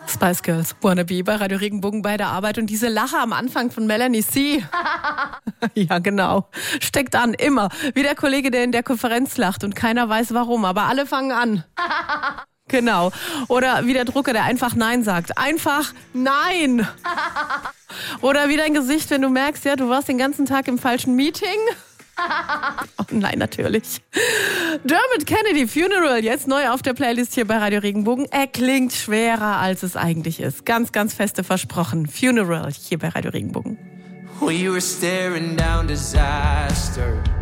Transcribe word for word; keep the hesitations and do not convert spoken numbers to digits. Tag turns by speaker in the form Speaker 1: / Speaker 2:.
Speaker 1: Spice Girls, Wannabe bei Radio Regenbogen bei der Arbeit. Und diese Lache am Anfang von Melanie C. Ja, genau. Steckt an, immer. Wie der Kollege, der in der Konferenz lacht und keiner weiß warum, aber alle fangen an. Genau. Oder wie der Drucker, der einfach Nein sagt. Einfach Nein. Oder wie dein Gesicht, wenn du merkst, ja, du warst den ganzen Tag im falschen Meeting. Oh nein, natürlich. Dermot Kennedy, Funeral, jetzt neu auf der Playlist hier bei Radio Regenbogen. Er klingt schwerer, als es eigentlich ist. Ganz, ganz feste versprochen. Funeral hier bei Radio Regenbogen.
Speaker 2: We were staring down disaster.